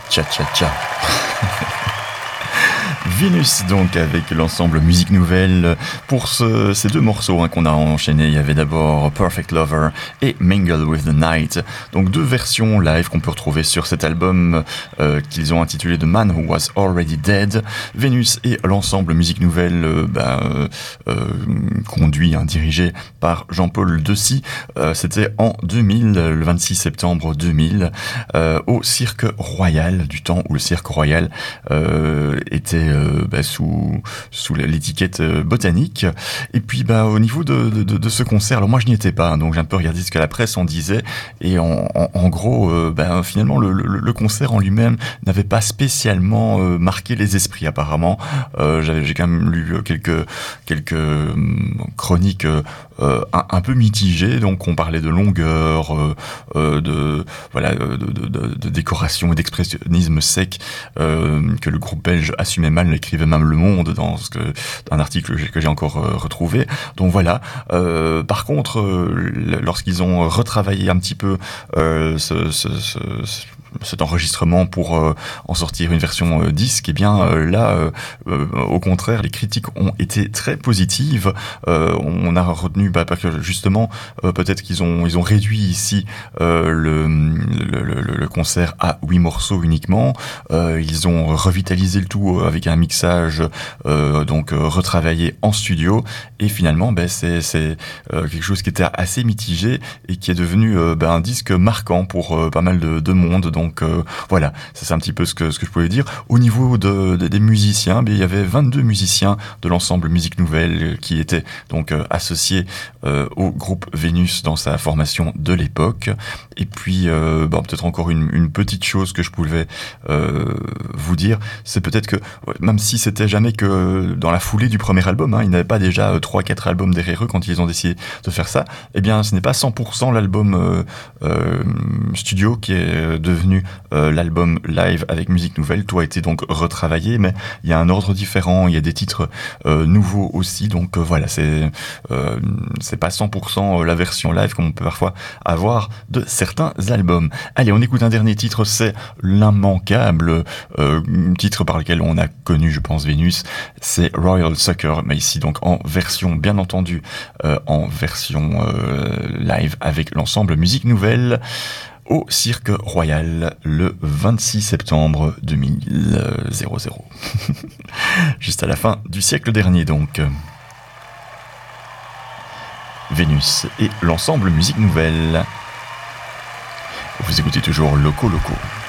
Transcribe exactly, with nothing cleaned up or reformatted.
Tcha tcha tcha. Vénus donc avec l'ensemble Musique Nouvelle. Pour ce, ces deux morceaux hein, qu'on a enchaînés, il y avait d'abord Perfect Lover et Mingle with the Night. Donc deux versions live qu'on peut retrouver sur cet album euh, qu'ils ont intitulé The Man Who Was Already Dead. Vénus et l'ensemble Musique Nouvelle euh, bah, euh, euh, conduit, hein, dirigé par Jean-Paul Dessy. Euh, c'était en deux mille, le vingt-six septembre deux mille, euh, au Cirque Royal, du temps où le Cirque Royal euh, était Euh, bah, sous sous l'étiquette euh, botanique. Et puis bah au niveau de, de, de ce concert, alors moi je n'y étais pas, hein, donc j'ai un peu regardé ce que la presse en disait, et en, en, en gros euh, bah, finalement le, le, le concert en lui-même n'avait pas spécialement euh, marqué les esprits apparemment. Euh, j'avais j'ai quand même lu quelques quelques euh, chroniques euh, un, un peu mitigées, donc on parlait de longueur, euh, euh, de voilà de, de, de, de décoration et d'expressionnisme sec euh, que le groupe belge assumait mal, l'écrivait même Le Monde dans ce que, un article que j'ai encore euh, retrouvé. Donc voilà. Euh, par contre, euh, lorsqu'ils ont retravaillé un petit peu euh, ce, ce, ce, ce cet enregistrement pour euh, en sortir une version euh, disque, et eh bien euh, là, euh, euh, au contraire, les critiques ont été très positives. Euh, on a retenu, bah, parce que justement, euh, peut-être qu'ils ont ils ont réduit ici euh, le, le, le, le concert à huit morceaux uniquement. Euh, ils ont revitalisé le tout avec un mixage euh, donc euh, retravaillé en studio, et finalement, bah, c'est c'est euh, quelque chose qui était assez mitigé et qui est devenu euh, bah, un disque marquant pour euh, pas mal de, de monde. Donc euh, voilà, ça c'est un petit peu ce que ce que je pouvais dire. Au niveau de, de des musiciens, ben, il y avait vingt-deux musiciens de l'ensemble Musique Nouvelle qui étaient donc euh, associés euh, au groupe Vénus dans sa formation de l'époque. Et puis euh, bon, peut-être encore une, une petite chose que je pouvais euh, vous dire, c'est peut-être que ouais, même si c'était jamais que dans la foulée du premier album, hein, ils n'avaient pas déjà trois quatre albums derrière eux quand ils ont décidé de faire ça, eh bien ce n'est pas cent pour cent l'album euh, euh, studio qui est devenu Euh, l'album live avec Musique Nouvelle. Tout a été donc retravaillé, mais il y a un ordre différent, il y a des titres euh, nouveaux aussi, donc euh, voilà, c'est euh, c'est pas cent pour cent la version live comme on peut parfois avoir de certains albums. Allez, on écoute un dernier titre, c'est l'immanquable euh, titre par lequel on a connu, je pense, Vénus, c'est Royal Sucker, mais ici donc en version, bien entendu, euh, en version euh, live avec l'ensemble Musique Nouvelle au Cirque Royal le vingt-six septembre deux mille. Juste à la fin du siècle dernier donc. Vénus et l'ensemble Musique Nouvelle. Vous écoutez toujours Loco Loco.